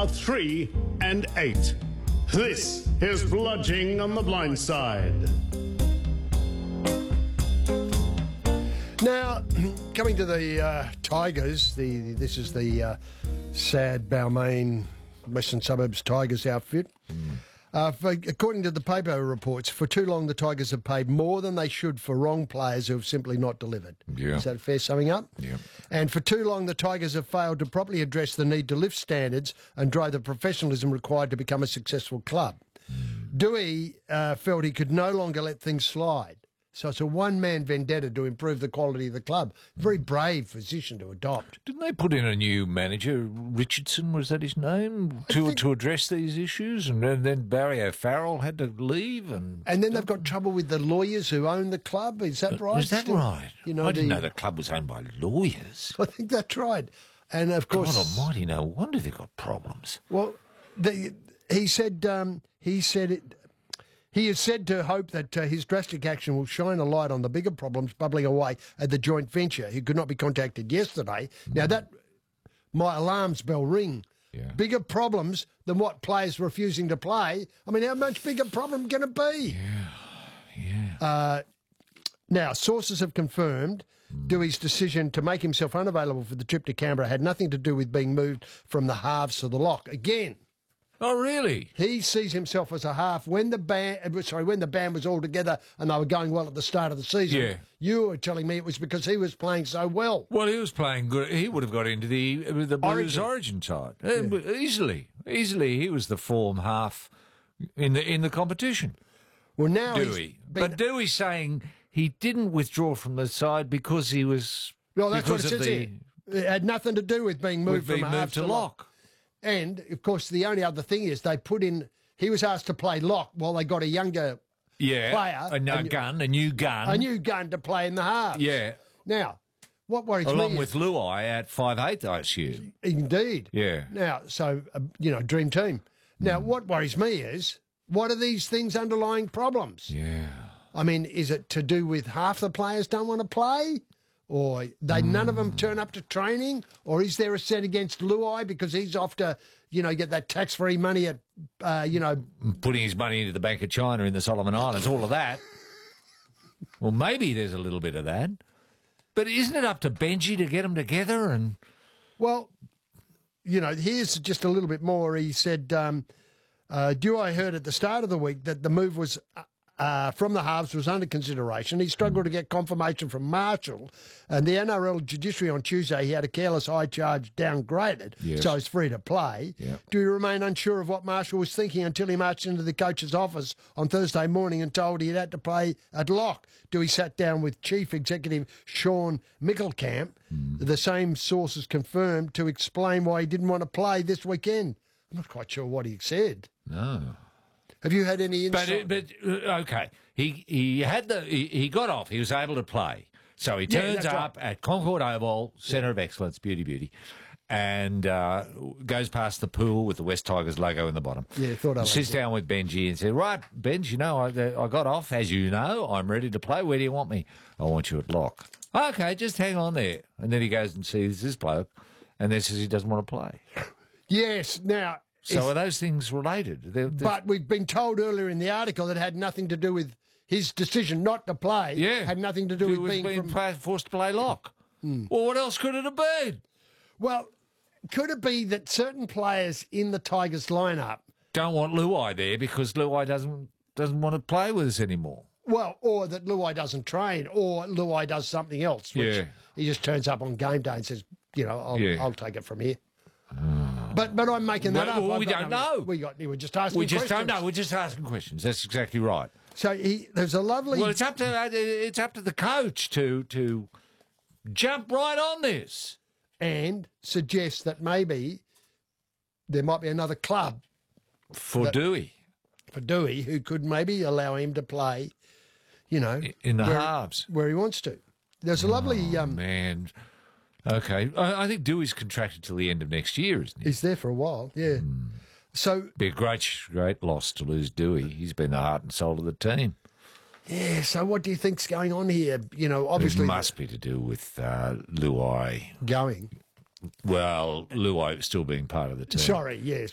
a 3 and 8. This is Bludging on the Blind Side. Now, coming to the Tigers, this is the sad Balmain Western Suburbs Tigers outfit. According to the paper reports, for too long the Tigers have paid more than they should for wrong players who have simply not delivered. Yeah. Is that a fair summing up? Yeah. And for too long the Tigers have failed to properly address the need to lift standards and drive the professionalism required to become a successful club. Dewey felt he could no longer let things slide. So it's a one-man vendetta to improve the quality of the club. Very brave position to adopt. Didn't they put in a new manager, Richardson, was that his name, to address these issues? And then Barry O'Farrell had to leave. And then they've got trouble with the lawyers who own the club. Is that right? Is that right? You know, I didn't know the club was owned by lawyers. I think that's right. And, of course... God almighty, no wonder they've got problems. Well, he said he is said to hope that his drastic action will shine a light on the bigger problems bubbling away at the joint venture. He could not be contacted yesterday. Now, that, my alarms bell ring. Yeah. Bigger problems than what players refusing to play. I mean, how much bigger problem can it be? Yeah. Now, sources have confirmed Dewey's decision to make himself unavailable for the trip to Canberra had nothing to do with being moved from the halves to the lock. Again, Oh, really? he sees himself as a half. When the band was all together and they were going well at the start of the season, Yeah. you were telling me it was because he was playing so well. Well, he was playing good. He would have got into the Blues Origin side easily. He was the form half in the competition. Well, now Dewey, but Dewey's saying he didn't withdraw from the side because he was. Well, that's what it because of says here. It had nothing to do with being moved from half to lock. And, of course, the only other thing is they put in... He was asked to play lock while they got a younger player. A new gun. A new gun to play in the halves. Yeah. Now, what worries me... Along with Luai at 5'8", I assume. Indeed. Yeah. Now, so, dream team. Now, what worries me is, what are these things' underlying problems? Yeah. I mean, is it to do with half the players don't want to play? Or none of them turn up to training? Or is there a set against Luai because he's off to, get that tax-free money at, Putting his money into the Bank of China in the Solomon Islands, all of that. Well, maybe there's a little bit of that. But isn't it up to Benji to get them together? And Well, here's just a little bit more. He said, Dewey heard at the start of the week that the move was... from the halves was under consideration. He struggled to get confirmation from Marshall, and the NRL judiciary on Tuesday, he had a careless high charge downgraded, so he's free to play. Yeah. Dewey remained unsure of what Marshall was thinking until he marched into the coach's office on Thursday morning and told he had to play at lock. Dewey sat down with Chief Executive Sean Mickelkamp, the same sources confirmed, to explain why he didn't want to play this weekend. I'm not quite sure what he said. no. Have you had any insight? But okay, he got off. He was able to play, so he turns up at Concord Oval, Centre of Excellence, beauty, and goes past the pool with the West Tigers logo in the bottom. Yeah, thought I sits down with Benji and said, "Right, Benj, I got off. As you know, I'm ready to play. Where do you want me? I want you at lock. Okay, just hang on there." And then he goes and sees this bloke, and then says he doesn't want to play. Yes. Now. So are those things related? But we've been told earlier in the article that it had nothing to do with his decision not to play. Yeah. Had nothing to do with being forced to play lock. Well, what else could it have been? Well, could it be that certain players in the Tigers lineup don't want Luai there because Luai doesn't want to play with us anymore? Well, or that Luai doesn't train, or Luai does something else, which he just turns up on game day and says, I'll take it from here. But I'm making that up. Well, we don't know. We're just asking questions. We just don't know. We're just asking questions. That's exactly right. So there's a lovely... Well, it's up to the coach to jump right on this. And suggest that maybe there might be another club... For Dewey, who could maybe allow him to play, in the halves. Where he wants to. There's a lovely... man... Okay, I think Dewey's contracted till the end of next year, isn't he? He's there for a while, yeah. So be a great loss to lose Dewey. He's been the heart and soul of the team. Yeah. So what do you think's going on here? Obviously it must be to do with Luai going. Well, Luai still being part of the team. Sorry, yes.